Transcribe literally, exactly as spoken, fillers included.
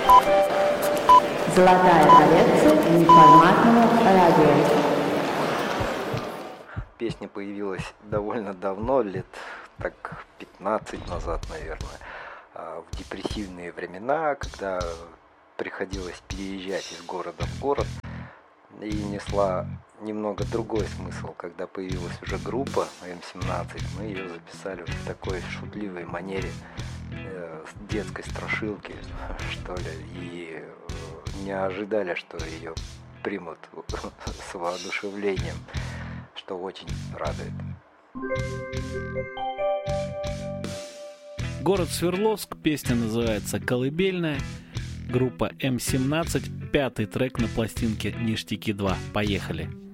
Золотая коллекция неформатного радио. Песня появилась довольно давно, лет так пятнадцать назад, наверное, в депрессивные времена, когда приходилось переезжать из города в город, и несла немного другой смысл. Когда появилась уже группа эм семнадцать, мы ее записали в такой шутливой манере, с детской страшилки, что ли, и не ожидали, что ее примут с воодушевлением, что очень радует. Город Свердловск, песня называется «Колыбельная», группа эм семнадцать, пятый трек на пластинке «Ништяки два». Поехали!